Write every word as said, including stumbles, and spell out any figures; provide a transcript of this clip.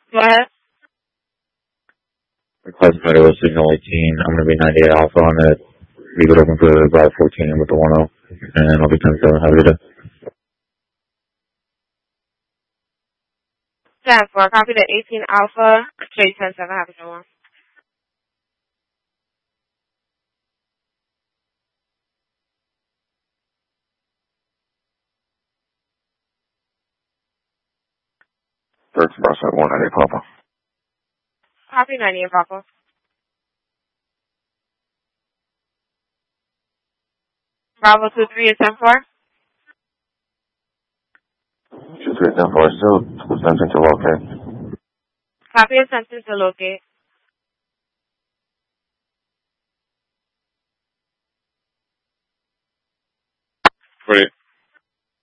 Go ahead. Classified was signal eighteen. I'm going to be ninety-eight Alpha on it. Leave it open for about fourteen with the one oh. And I'll be ten seven. Have a good day. ten four, copy the eighteen Alpha, J ten seven, have a good one. Third Express one ninety-eight Papa. Copy ninety-eight Papa. Bravo two three is ten four. two three ten four, still attempting to locate. Copy attempting to locate. Ready.